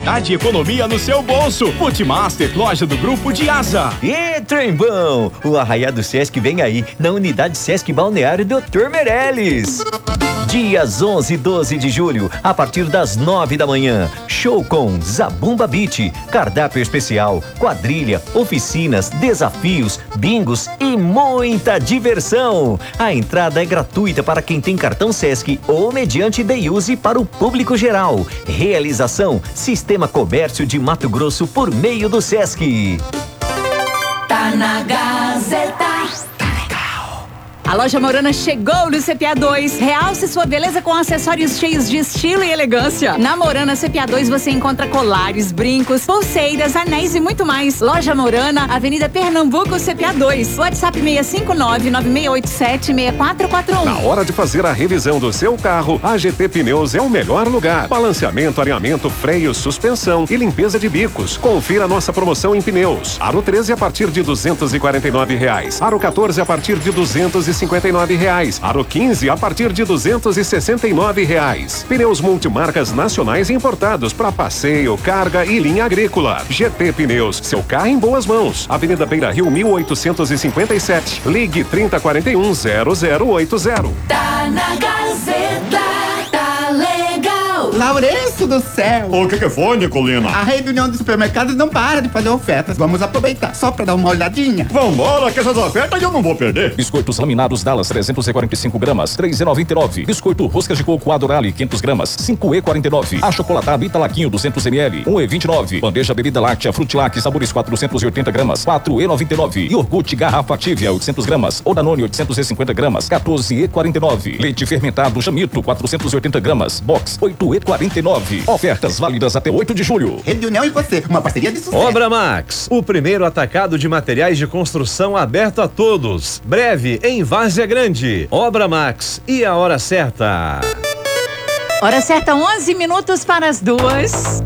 qualidade e economia no seu bolso. Multimaster, loja do Grupo de Asa. E trembão, o Arraiá do Sesc vem aí, na unidade Sesc Balneário Dr. Meirelles. Dias 11 e 12 de julho, a partir das 9 da manhã. Show com Zabumba Beat, cardápio especial, quadrilha, oficinas, desafios, bingos e muita diversão. A entrada é gratuita para quem tem cartão Sesc ou mediante Day Use para o público geral. Realização: Sistema Comércio de Mato Grosso por meio do Sesc. Tá na Gazeta. A loja Morana chegou no CPA 2. Realce sua beleza com acessórios cheios de estilo e elegância. Na Morana CPA 2 você encontra colares, brincos, pulseiras, anéis e muito mais. Loja Morana, Avenida Pernambuco, CPA 2. WhatsApp 659-9687-6441. Na hora de fazer a revisão do seu carro, a GT Pneus é o melhor lugar. Balanceamento, alinhamento, freio, suspensão e limpeza de bicos. Confira nossa promoção em pneus. Aro 13 a partir de R$249. Aro 14 a partir de R$259. Aro 15 a partir de R$269. Pneus multimarcas nacionais importados para passeio, carga e linha agrícola. GT Pneus, seu carro em boas mãos. Avenida Beira Rio 1857. Ligue 3041-0080. Tá na Gazeta, tá legal. Laurenço do céu! O que foi, Nicolina? A rede União de Supermercados não para de fazer ofertas. Vamos aproveitar só pra dar uma olhadinha. Vambora, que essas ofertas eu não vou perder. Biscoitos laminados Dallas 345 gramas, R$3,99. Biscoito roscas de coco Adorale 500 gramas, R$5,49. Achocolatado Italaquinho 200 ml, R$1,29. Bandeja bebida láctea Frutilac sabores 480 gramas, R$4,99. Iogurte garrafa Activia 800 gramas, ou Danone 850 gramas, R$14,49. Leite fermentado Chamito 480 gramas, box R$8,49. Ofertas válidas até 8 de julho. Rede União e você, uma parceria de sucesso. Obra Max, o primeiro atacado de materiais de construção aberto a todos. Breve em Várzea Grande. Obra Max e a hora certa. Hora certa, 11 minutos para as 2.